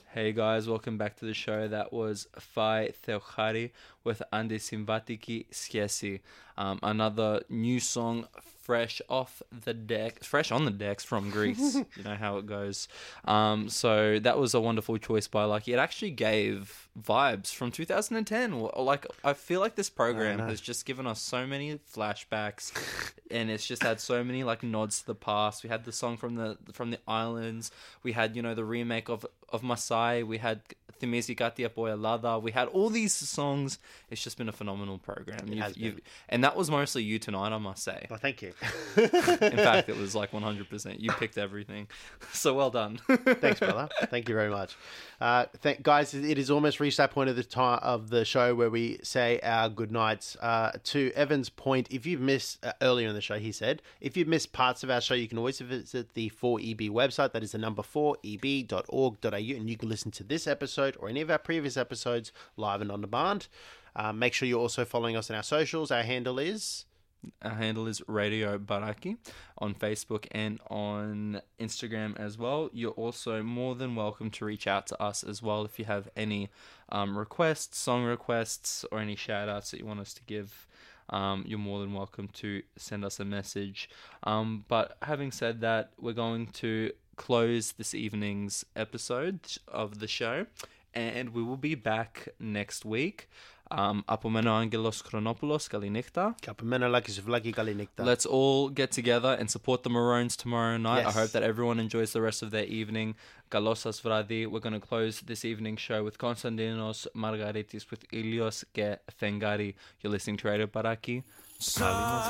Hey guys, welcome back to the show. That was Fai Theochari with Ande Simvatiki Skiesi. Another new song fresh on the decks from Greece. You know how it goes. So that was a wonderful choice by Lucky. It actually gave vibes from 2010. Like, I feel like this program has just given us so many flashbacks, and it's just had so many like nods to the past. We had the song from the islands. We had, you know, the remake of Masai. We had Thimisi Katia Poyalada. We had all these songs. It's just been a phenomenal program. And that was mostly you tonight, I must say. Well, thank you. In fact, it was like 100%. You picked everything. So well done. Thanks, brother. Thank you very much. Guys, it is almost reached that point of the time of the show where we say our good nights. To Evan's point, if you've missed, earlier in the show, he said, if you've missed parts of our show, you can always visit the 4EB website. That is the number 4eb.org.au, and you can listen to this episode or any of our previous episodes live and on demand. Make sure you're also following us on our socials. Our handle is Radio Baraki on Facebook and on Instagram as well. You're also more than welcome to reach out to us as well if you have any requests, song requests, or any shout outs that you want us to give. You're more than welcome to send us a message. But having said that, we're going to close this evening's episode of the show, and we will be back next week. Apomeno Angelos Chronopoulos, Kalinekta. Let's all get together and support the Maroons tomorrow night. Yes. I hope that everyone enjoys the rest of their evening. Kalosas Vradi. We're going to close this evening's show with Konstantinos Margaritis with Ilios Ke Fengari. You're listening to Radio Baraki.